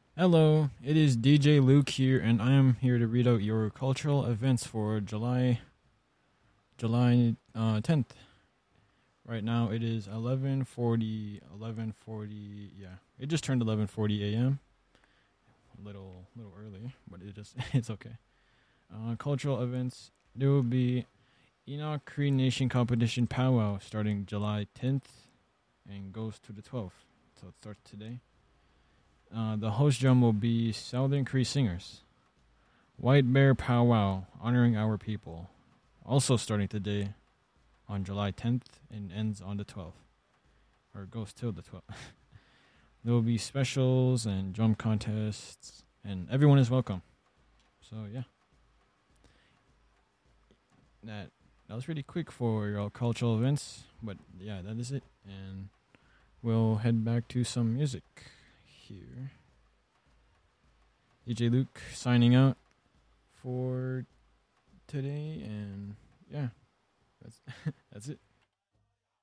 Hello, it is DJ Luke here, and I am here to read out your cultural events for July 10th. Right now it is 11:40. Yeah, it just turned 11:40 a.m. A little early, but it's okay. Cultural events. There will be Enoch Cree Nation competition powwow starting July 10th and goes to the 12th. So it starts today. The host drum will be Southern Cree Singers. White Bear Powwow, honoring our people. Also starting today on July 10th and ends on the 12th. Or goes till the 12th. There will be specials and drum contests, and everyone is welcome. So, yeah. That was pretty quick for your cultural events, but yeah, that is it. And we'll head back to some music here. DJ Luke signing out for today, and yeah, that's that's it.